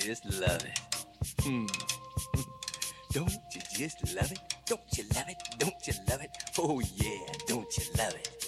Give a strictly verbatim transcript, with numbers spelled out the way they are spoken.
just love it? Hmm. Don't you just love it? Don't you love it? Don't you love it? Oh yeah, don't you love it?